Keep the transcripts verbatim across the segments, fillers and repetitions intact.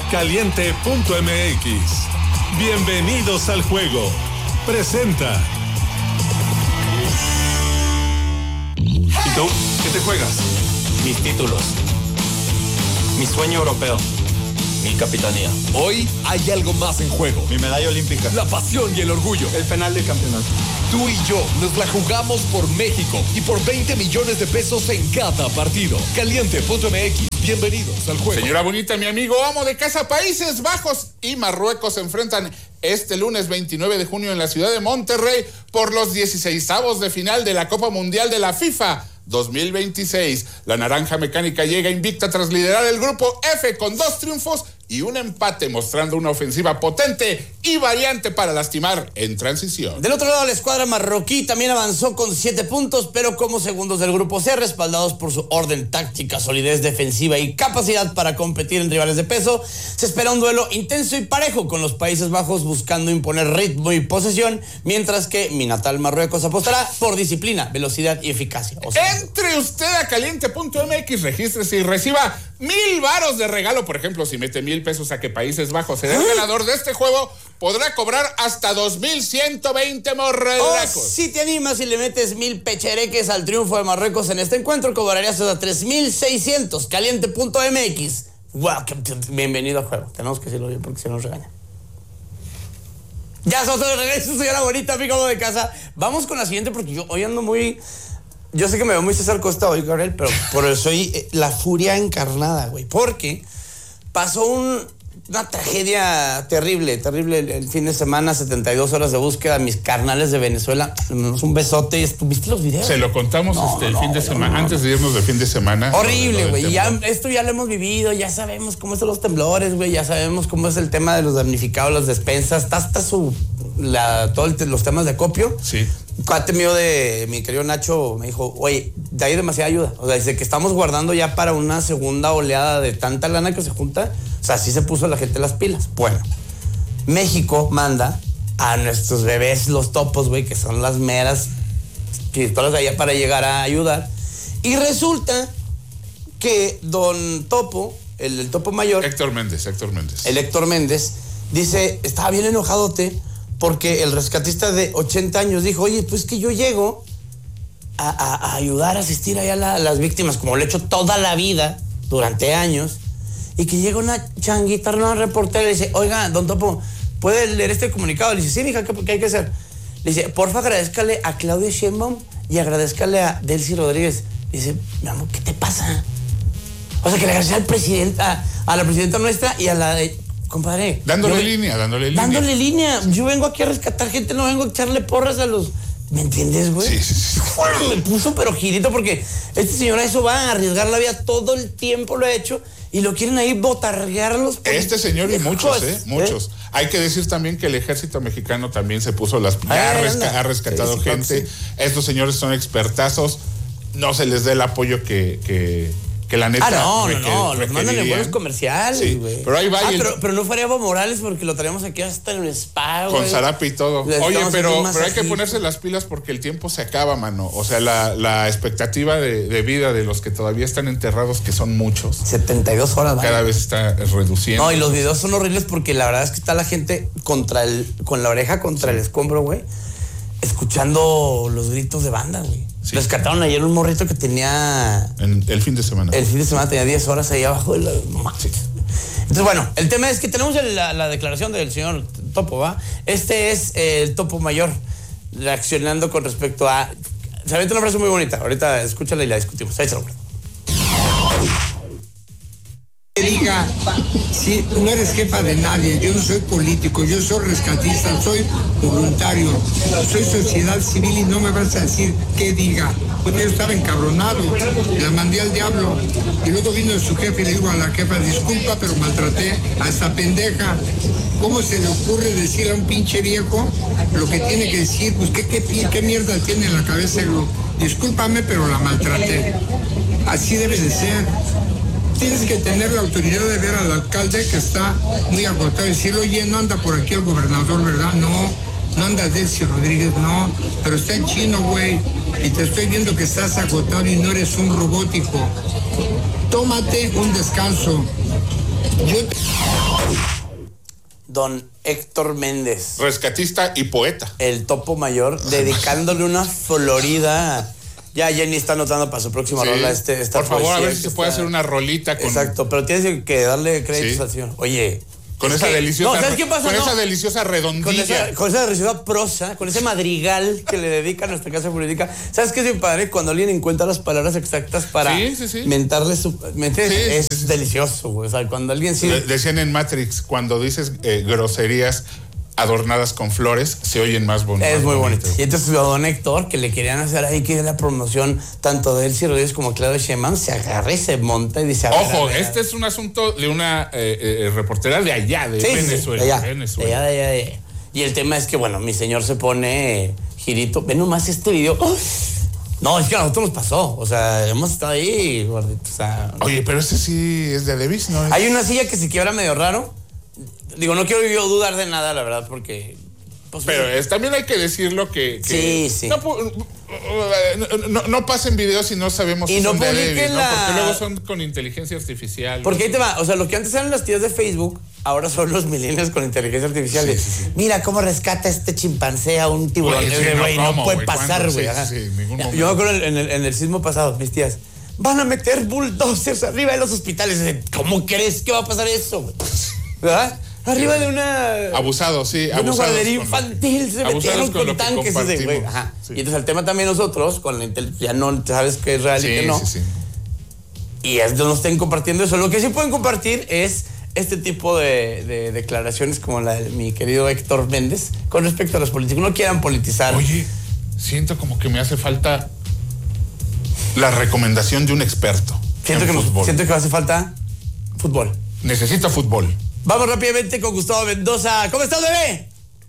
Caliente punto m x. Bienvenidos al juego. Presenta. ¿Y tú? ¿Qué te juegas? Mis títulos. Mi sueño europeo. Mi capitanía. Hoy hay algo más en juego. Mi medalla olímpica. La pasión y el orgullo. El penal del campeonato. Tú y yo nos la jugamos por México y por veinte millones de pesos en cada partido. Caliente punto m x. Bienvenidos al juego. Señora bonita, mi amigo amo de casa, Países Bajos y Marruecos se enfrentan este lunes veintinueve de junio en la ciudad de Monterrey por los dieciseisavos de final de la Copa Mundial de la FIFA dos mil veintiséis. La naranja mecánica llega invicta tras liderar el grupo F con dos triunfos y un empate, mostrando una ofensiva potente y variante para lastimar en transición. Del otro lado, la escuadra marroquí también avanzó con siete puntos, pero como segundos del grupo C, respaldados por su orden táctica, solidez defensiva y capacidad para competir en rivales de peso, se espera un duelo intenso y parejo, con los Países Bajos buscando imponer ritmo y posesión, mientras que mi natal Marruecos apostará por disciplina, velocidad y eficacia. O sea, entre usted a caliente punto m x, regístrese y reciba mil varos de regalo. Por ejemplo, si mete mil pesos a que Países Bajos será el ganador de este juego, podrá cobrar hasta dos mil ciento veinte morredacos. Oh, si te animas y le metes mil pechereques al triunfo de Marruecos en este encuentro, cobrarías hasta tres mil seiscientos. Caliente punto m x. Wow, bienvenido al juego. Tenemos que decirlo bien porque se nos regaña. Ya somos de regreso, señora bonita, amigo de casa. Vamos con la siguiente porque yo hoy ando muy... Yo sé que me veo muy César Costa hoy, Gabriel, pero por eso soy eh, la furia encarnada, güey. Porque pasó un, una tragedia terrible, terrible el, el fin de semana, setenta y dos horas de búsqueda, mis carnales de Venezuela. Un besote. ¿Viste los videos? Se lo contamos no, este, no, el fin de semana, no, no. antes de irnos de fin de semana. Horrible, güey. Ya, esto ya lo hemos vivido, ya sabemos cómo son los temblores, güey. Ya sabemos cómo es el tema de los damnificados, las despensas. Está hasta su... La, todos los temas de acopio. Sí. Cuate mío de mi querido Nacho me dijo, oye, ya hay demasiada ayuda. O sea, dice que estamos guardando ya para una segunda oleada de tanta lana que se junta. O sea, así se puso la gente las pilas. Bueno, México manda a nuestros bebés, los topos, güey, que son las meras pistolas de allá para llegar a ayudar. Y resulta que don Topo, el, el Topo mayor... Héctor Méndez, Héctor Méndez. El Héctor Méndez, dice, estaba bien enojadote porque el rescatista de ochenta años dijo, oye, pues que yo llego a, a, a ayudar, a asistir allá a, la, a las víctimas, como lo he hecho toda la vida, durante años, y que llega una changuita, una reportera, y le dice, oiga, don Topo, ¿puede leer este comunicado? Le dice, sí, mija, ¿qué, qué hay que hacer? Le dice, porfa, agradezcale a Claudia Sheinbaum y agradezcale a Delcy Rodríguez. Le dice, mi amor, ¿qué te pasa? O sea, que le agradezca al presidente, a, a la presidenta nuestra y a la de... Compadre. Dándole yo, línea, dándole línea. Dándole línea. Yo vengo aquí a rescatar gente, no vengo a echarle porras a los... ¿Me entiendes, güey? Sí, sí, sí. Me puso pero girito porque este señor a eso va a arriesgar la vida todo el tiempo, lo ha hecho, y lo quieren ahí botarguearlos. Este señor y muchos, ¿eh? Muchos. ¿Eh? Hay que decir también que el ejército mexicano también se puso las... Ya ha, resca, ha rescatado sí, sí, gente. Sí. Estos señores son expertazos. No se les dé el apoyo que... que que la neta... Ah, no, no, no, los mandan en vuelos comerciales, güey. Sí, pero ahí va. Ah, el... pero, pero no faría Evo Morales porque lo traemos aquí hasta en el spa, güey. Con zarape y todo. Les Oye, pero, pero hay que ponerse las pilas porque el tiempo se acaba, mano. O sea, la, la expectativa de, de vida de los que todavía están enterrados, que son muchos. setenta y dos horas, ¿vale? Cada vez está reduciendo. No, y los videos son horribles porque la verdad es que está la gente contra el, con la oreja contra sí. el escombro, güey, escuchando los gritos de banda, güey. Sí. Rescataron ayer un morrito que tenía... En el fin de semana. El fin de semana tenía diez horas ahí abajo de la... Sí. Entonces, bueno, el tema es que tenemos la, la declaración del señor Topo, ¿va? Este es el Topo mayor reaccionando con respecto a... Se avienta una frase muy bonita. Ahorita escúchala y la discutimos. Ahí se lo diga, si no eres jefa de nadie, yo no soy político, yo soy rescatista, soy voluntario, soy sociedad civil y no me vas a decir qué diga. Pues yo estaba encabronado, la mandé al diablo y luego vino su jefe y le digo a la jefa, disculpa, pero maltraté a esta pendeja. ¿Cómo se le ocurre decirle a un pinche viejo lo que tiene que decir? Pues qué, qué, qué mierda tiene en la cabeza. Discúlpame, pero la maltraté. Así debe de ser. Tienes que tener la autoridad de ver al alcalde que está muy agotado y decirle, oye, no anda por aquí el gobernador, ¿verdad? No, no anda Delcy Rodríguez, no, pero está en chino, güey, y te estoy viendo que estás agotado y no eres un robótico. Tómate un descanso. Yo... Don Héctor Méndez. Rescatista y poeta. El topo mayor, dedicándole una florida. Ya Jenny está anotando para su próxima sí. rola este, esta Por favor, poesía, a ver si se está... puede hacer una rolita con... Exacto, pero tienes que darle créditos sí. al señor. Oye... Con esa que, deliciosa... No, ¿sabes qué pasa? Con no, esa deliciosa redondilla. Con esa, con esa deliciosa prosa, con ese madrigal que le dedica a nuestra casa política. ¿Sabes qué es bien padre? Cuando alguien encuentra las palabras exactas para sí, sí, sí. mentarle su... ¿Me entiendes? Sí, es sí, sí. delicioso, güey. O sea, cuando alguien sí... De- decían en Matrix, cuando dices eh, groserías adornadas con flores, se oyen más bonitos. Es muy bonito. Y entonces don Héctor, que le querían hacer ahí que la promoción tanto de Elsie Rodríguez como Claudio Sheinbaum, se agarra y se monta y dice... A ver, Ojo, a ver, este a ver. es un asunto de una eh, eh, reportera de allá, de Sí, Venezuela. sí, de allá, Venezuela. de allá, de allá, de allá. Y el tema es que, bueno, mi señor se pone eh, girito. Ve nomás este video. ¡Oh! No, es que a nosotros nos pasó. O sea, hemos estado ahí, gordito. O sea, Oye, pero ese sí es de Davis, ¿no? hay una silla que se quiebra medio raro. Digo, no quiero yo dudar de nada, la verdad, porque... Pues, Pero es, también hay que decirlo que... que Sí, sí. No, no, no, no pasen videos si no sabemos Y si no son de publiquen Davis, ¿no? la- Porque luego son con inteligencia artificial. Porque ¿no? ahí te va, o sea, lo que antes eran las tías de Facebook, ahora son los millennials con inteligencia artificial. Sí, de, sí, sí. Mira cómo rescata este chimpancé a un tiburón. Güey, sí, Eh, no, güey, no, ¿cómo, puede güey? pasar, ¿Cuándo? güey. Sí, ajá. sí, sí, en ningún Yo momento. me acuerdo en el, en el sismo pasado, mis tías, van a meter bulldozers arriba de los hospitales. ¿Cómo crees que va a pasar eso, güey? ¿Verdad? Arriba de una... Abusado, sí, de una abusados. guardería con lo que- infantil, se abusados metieron con con lo que tanques. Ese, güey. compartimos. Ajá. Sí. Y entonces el tema también nosotros, con la intel- ya no sabes qué es real y Sí, qué no. sí, sí. Y es no estén compartiendo eso. Lo que sí pueden compartir es este tipo de, de declaraciones como la de mi querido Héctor Méndez con respecto a los políticos. No quieran politizar. Oye, siento como que me hace falta la recomendación de un experto siento, en que, fútbol. siento que hace falta fútbol. Necesita fútbol. Vamos rápidamente con Gustavo Mendoza. ¿Cómo estás, bebé?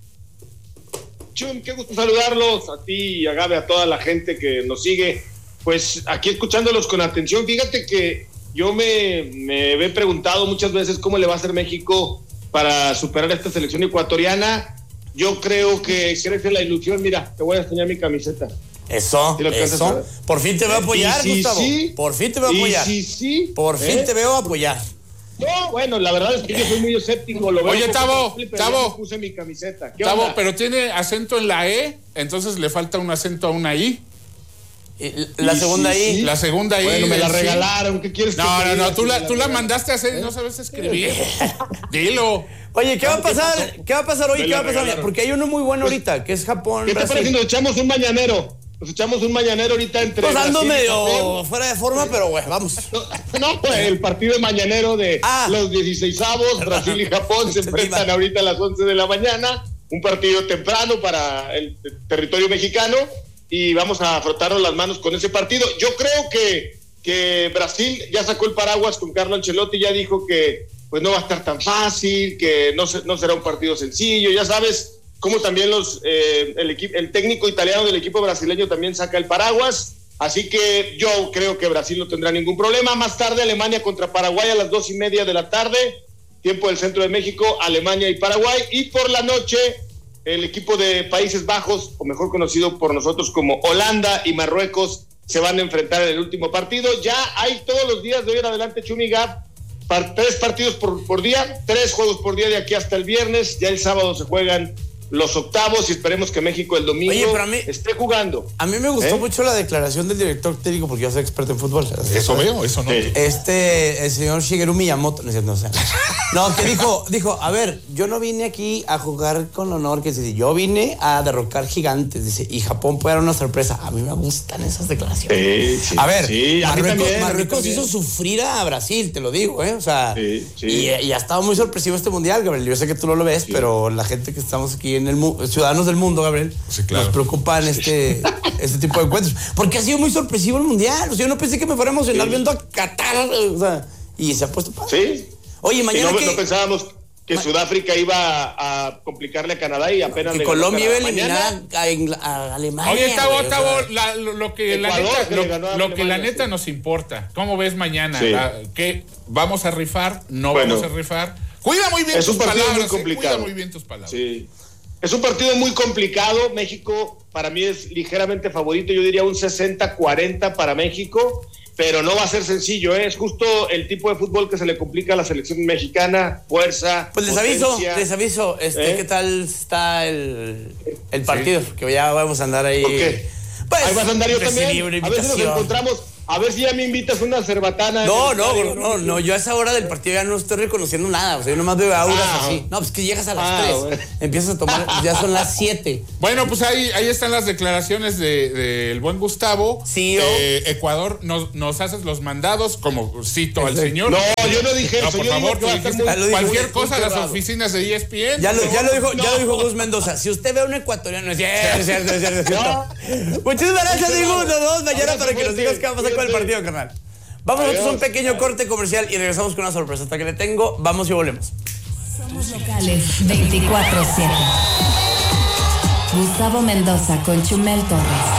Chum, qué gusto saludarlos, a ti y a Gabe, a toda la gente que nos sigue. Pues aquí escuchándolos con atención, fíjate que yo me, me he preguntado muchas veces cómo le va a hacer México para superar esta selección ecuatoriana. Yo creo que crece la ilusión. Mira, te voy a enseñar mi camiseta. Eso, ¿Sí lo alcanzas a eso. ver? Por fin te veo a apoyar, Y si Gustavo. sí, Por fin te veo a y apoyar. si sí, Por ¿eh? fin te veo a apoyar. No, bueno, la verdad es que yo soy muy escéptico. Lo veo Oye, un poco Tavo, simple, pero Tavo. ya me puse mi camiseta. ¿Qué Tavo, onda? pero tiene acento en la E, entonces le falta un acento a una I. Y La Y segunda sí, ahí. sí. La segunda I. Bueno, me la del sí. regalaron. ¿Qué quieres que No, te no, diga? no, tú Que la, me tú la regalaron. mandaste a hacer y no sabes escribir. Dilo. Oye, ¿qué va a pasar? ¿Qué va a pasar hoy? Me ¿Qué la va a pasar? regalaron. Porque hay uno muy bueno ahorita, que es Japón, ¿Qué te Brasil. parece si nos echamos un mañanero? Nos echamos un mañanero ahorita entre Pues ando Brasil y medio Japón. fuera de forma, pero güey, vamos. No, no, pues el partido mañanero de Ah. los dieciseisavos, Brasil y Japón se enfrentan ahorita a las once de la mañana, un partido temprano para el territorio mexicano y vamos a frotarnos las manos con ese partido. Yo creo que, que Brasil ya sacó el paraguas con Carlo Ancelotti, ya dijo que pues no va a estar tan fácil, que no, se, no será un partido sencillo, ya sabes cómo también los eh, el, equipo, el técnico italiano del equipo brasileño también saca el paraguas, así que yo creo que Brasil no tendrá ningún problema. Más tarde Alemania contra Paraguay a las dos y media de la tarde, tiempo del centro de México, Alemania y Paraguay, y por la noche el equipo de Países Bajos, o mejor conocido por nosotros como Holanda y Marruecos, se van a enfrentar en el último partido. Ya hay todos los días de hoy en adelante, Chumi Gab, par- tres partidos por, por día, tres juegos por día de aquí hasta el viernes, ya el sábado se juegan los octavos y esperemos que México el domingo Oye, pero a mí- esté jugando. A mí me gustó ¿Eh? mucho la declaración del director técnico, porque yo soy experto en fútbol. Eso veo, eso no. Sí. Este, el señor Shigeru Miyamoto, no, es cierto, no sé. No, que dijo, dijo, a ver, yo no vine aquí a jugar con honor, que dice, yo vine a derrocar gigantes, dice, y Japón puede dar una sorpresa. A mí me gustan esas declaraciones. Sí, sí, a ver, sí, a mí Marruecos, también, a mí Marruecos también. hizo sufrir a Brasil, te lo digo, ¿eh? O sea, Sí, sí. Y, y ha estado muy sorpresivo este mundial, Gabriel. Yo sé que tú no lo ves, pero la gente que estamos aquí en el mu- ciudadanos del mundo, Gabriel, Sí, claro. nos preocupan este, este tipo de encuentros. Porque ha sido muy sorpresivo el mundial. O sea, yo no pensé que me fuera a emocionar Sí. viendo a Qatar. O sea, y se ha puesto padre. Sí. Oye, Y mañana no, que, no pensábamos que Ma- Sudáfrica iba a, a complicarle a Canadá y apenas que le ganó Colombia iba a Canadá. eliminar Mañana, a, a Ingl- a Alemania. Oye, Tavo, güey, o sea, Tavo, la- lo, lo que la Ecuador, neta, que lo, le ganó a lo que la Alemania, neta sí. nos importa. ¿Cómo ves mañana? Sí. La- ¿Qué? ¿Vamos a rifar? ¿No Bueno. vamos a rifar? Cuida muy bien Es tus un partido palabras. muy eh, complicado. Cuida muy bien tus palabras. sí. Es un partido muy complicado. México para mí es ligeramente favorito. Yo diría un sesenta cuarenta para México. pero no va a ser sencillo, ¿eh? Es justo el tipo de fútbol que se le complica a la selección mexicana, fuerza. Pues les potencia. aviso, les aviso, este, ¿Eh? ¿qué tal está el, el partido? Sí. Que ya vamos a andar ahí. ¿Por qué? Pues, ahí vas a andar yo también. A ver si nos encontramos. A ver si ya me invitas una cerbatana. No, no, no, no, no, yo a esa hora del partido ya no estoy reconociendo nada. O sea, yo nomás veo auras ah, así. No, pues que llegas a las ah, tres. Bueno. Empiezas a tomar, ya son las siete. Bueno, pues ahí, ahí están las declaraciones del de, de buen Gustavo. Sí, eh, Ecuador, nos, nos haces los mandados, como cito al señor. No, yo no dije no, eso. por yo favor, digo, dijiste, muy, cualquier muy, cosa muy a las oficinas de E S P N. Ya lo, ya lo dijo, no. ya lo dijo Gus Mendoza. Si usted ve a un ecuatoriano, es cierto, es cierto, es cierto. Es cierto. No. Muchísimas gracias, Diego. Nos vemos mañana para que nos digas qué va a pasar con el partido, carnal. Vamos a hacer un pequeño corte comercial y regresamos con una sorpresa. Hasta que le tengo, vamos y volvemos. Somos locales veinticuatro siete. Gustavo Mendoza con Chumel Torres.